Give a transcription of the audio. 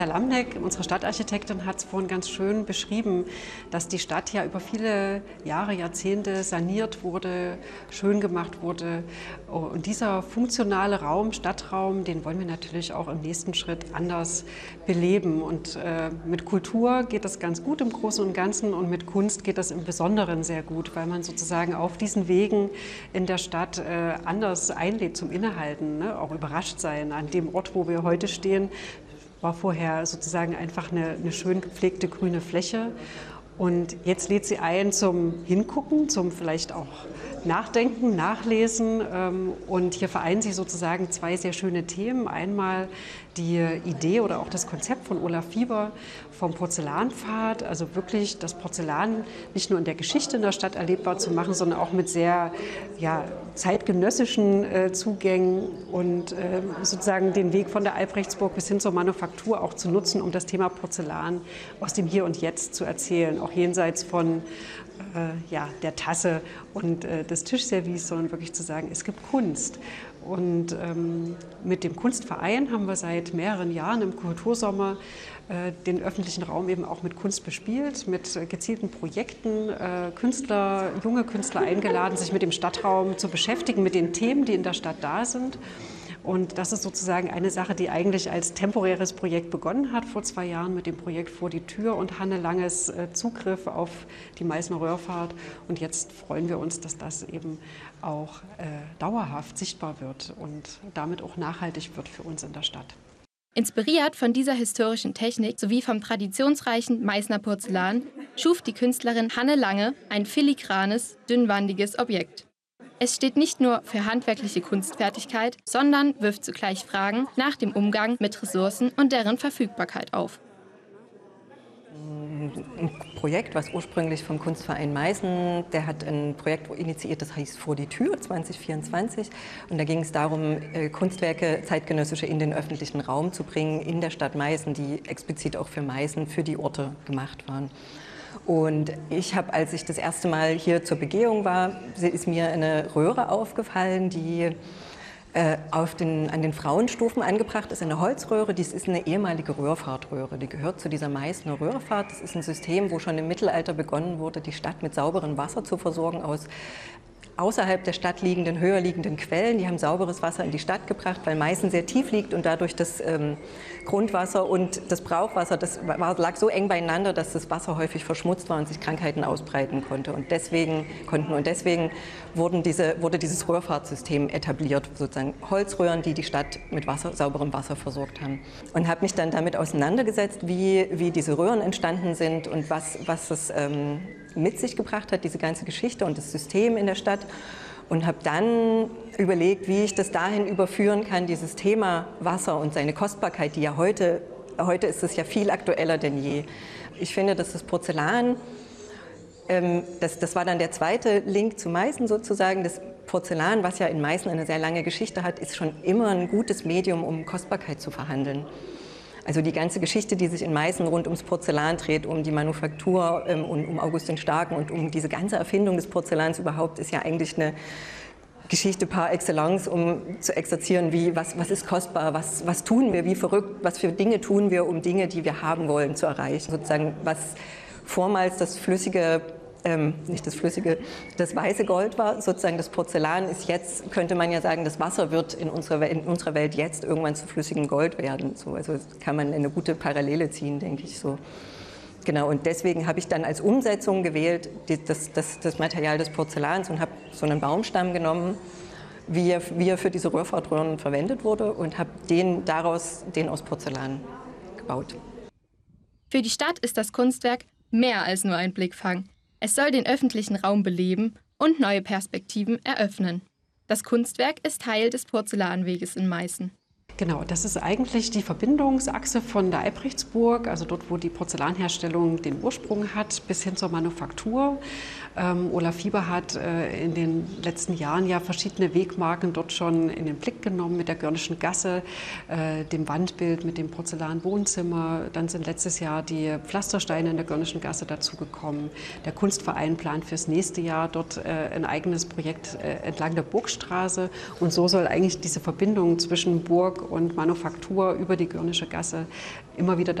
Herr Lamneck, unsere Stadtarchitektin, hat es vorhin ganz schön beschrieben, dass die Stadt ja über viele Jahre, Jahrzehnte saniert wurde, schön gemacht wurde. Und dieser funktionale Raum, Stadtraum, den wollen wir natürlich auch im nächsten Schritt anders beleben. Und mit Kultur geht das ganz gut im Großen und Ganzen und mit Kunst geht das im Besonderen sehr gut, weil man sozusagen auf diesen Wegen in der Stadt anders einlädt zum Innehalten, ne? Auch überrascht sein an dem Ort, wo wir heute stehen. War vorher sozusagen einfach eine schön gepflegte grüne Fläche. Und jetzt lädt sie ein zum Hingucken, zum vielleicht auch Nachdenken, Nachlesen. Und hier vereinen sie sozusagen zwei sehr schöne Themen. Einmal die Idee oder auch das Konzept von Olaf Fieber vom Porzellanpfad, also wirklich das Porzellan nicht nur in der Geschichte in der Stadt erlebbar zu machen, sondern auch mit sehr zeitgenössischen Zugängen und sozusagen den Weg von der Albrechtsburg bis hin zur Manufaktur auch zu nutzen, um das Thema Porzellan aus dem Hier und Jetzt zu erzählen, auch jenseits von der Tasse und des Tischservice, sondern wirklich zu sagen, es gibt Kunst. Und mit dem Kunstverein haben wir seit mehreren Jahren im Kultursommer den öffentlichen Raum eben auch mit Kunst bespielt, mit gezielten Projekten, junge Künstler eingeladen, sich mit dem Stadtraum zu beschäftigen, mit den Themen, die in der Stadt da sind. Und das ist sozusagen eine Sache, die eigentlich als temporäres Projekt begonnen hat vor 2 Jahren mit dem Projekt Vor die Tür und Hanne Langes Zugriff auf die Meißner Röhrfahrt. Und jetzt freuen wir uns, dass das eben auch dauerhaft sichtbar wird und damit auch nachhaltig wird für uns in der Stadt. Inspiriert von dieser historischen Technik sowie vom traditionsreichen Meißner Porzellan schuf die Künstlerin Hanne Lange ein filigranes, dünnwandiges Objekt. Es steht nicht nur für handwerkliche Kunstfertigkeit, sondern wirft zugleich Fragen nach dem Umgang mit Ressourcen und deren Verfügbarkeit auf. Ein Projekt, was ursprünglich vom Kunstverein Meißen, der hat ein Projekt initiiert, das heißt Vor die Tür 2024. Und da ging es darum, Kunstwerke zeitgenössische in den öffentlichen Raum zu bringen, in der Stadt Meißen, die explizit auch für Meißen, für die Orte gemacht waren. Und ich habe, als ich das erste Mal hier zur Begehung war, ist mir eine Röhre aufgefallen, die an den Frauenstufen angebracht ist, eine Holzröhre. Dies ist eine ehemalige Röhrfahrtröhre, die gehört zu dieser Meißner Röhrfahrt. Das ist ein System, wo schon im Mittelalter begonnen wurde, die Stadt mit sauberem Wasser zu versorgen aus außerhalb der Stadt liegenden, höher liegenden Quellen. Die haben sauberes Wasser in die Stadt gebracht, weil Meißen sehr tief liegt und dadurch das Grundwasser und das Brauchwasser, lag so eng beieinander, dass das Wasser häufig verschmutzt war und sich Krankheiten ausbreiten konnte. Und deswegen wurde dieses Röhrfahrtsystem etabliert, sozusagen Holzröhren, die die Stadt mit sauberem Wasser versorgt haben. Und habe mich dann damit auseinandergesetzt, wie diese Röhren entstanden sind und was es mit sich gebracht hat, diese ganze Geschichte und das System in der Stadt. Und habe dann überlegt, wie ich das dahin überführen kann, dieses Thema Wasser und seine Kostbarkeit, die ja heute ist es ja viel aktueller denn je. Ich finde, dass das Porzellan, das war dann der zweite Link zu Meißen sozusagen, das Porzellan, was ja in Meißen eine sehr lange Geschichte hat, ist schon immer ein gutes Medium, um Kostbarkeit zu verhandeln. Also die ganze Geschichte, die sich in Meißen rund ums Porzellan dreht, um die Manufaktur und um August den Starken und um diese ganze Erfindung des Porzellans überhaupt, ist ja eigentlich eine Geschichte par excellence, um zu exerzieren, was ist kostbar, was tun wir, wie verrückt, was für Dinge tun wir, um Dinge, die wir haben wollen, zu erreichen. Sozusagen, was vormals das weiße Gold war, sozusagen das Porzellan ist jetzt, könnte man ja sagen, das Wasser wird in unserer Welt jetzt irgendwann zu flüssigem Gold werden. So, also kann man eine gute Parallele ziehen, denke ich so. Genau, und deswegen habe ich dann als Umsetzung gewählt das Material des Porzellans und habe so einen Baumstamm genommen, wie er für diese Röhrfahrtröhren verwendet wurde, und habe den aus Porzellan gebaut. Für die Stadt ist das Kunstwerk mehr als nur ein Blickfang. Es soll den öffentlichen Raum beleben und neue Perspektiven eröffnen. Das Kunstwerk ist Teil des Porzellanweges in Meißen. Genau, das ist eigentlich die Verbindungsachse von der Albrechtsburg, also dort, wo die Porzellanherstellung den Ursprung hat, bis hin zur Manufaktur. Olaf Fieber hat in den letzten Jahren ja verschiedene Wegmarken dort schon in den Blick genommen, mit der Görnischen Gasse, dem Wandbild mit dem Porzellanwohnzimmer. Dann sind letztes Jahr die Pflastersteine in der Görnischen Gasse dazugekommen. Der Kunstverein plant fürs nächste Jahr dort ein eigenes Projekt entlang der Burgstraße. Und so soll eigentlich diese Verbindung zwischen Burg Handwerk und Manufaktur über die Görnische Gasse immer wieder